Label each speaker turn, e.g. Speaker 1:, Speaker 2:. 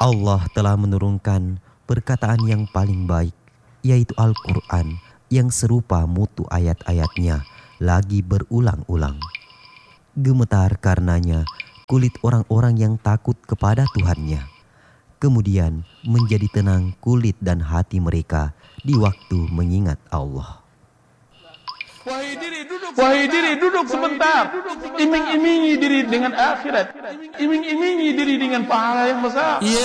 Speaker 1: Allah telah menurunkan perkataan yang paling baik, yaitu Al-Quran yang serupa mutu ayat-ayatnya lagi berulang-ulang. Gemetar karenanya kulit orang-orang yang takut kepada Tuhannya. Kemudian menjadi tenang kulit dan hati mereka di waktu mengingat Allah.
Speaker 2: Wahai diri, duduk sebentar. Iming-imingi diri dengan akhirat. Iming-imingi diri dengan pahala yang besar.